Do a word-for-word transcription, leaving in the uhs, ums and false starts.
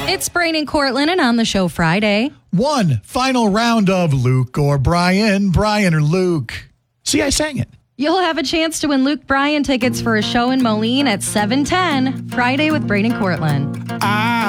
It's Brain and Cortland, and on the show Friday. One final round of Luke or Brian, Brian or Luke. See, I sang it. You'll have a chance to win Luke Bryan tickets for a show in Moline at seven ten, Friday with Brain and Cortland. I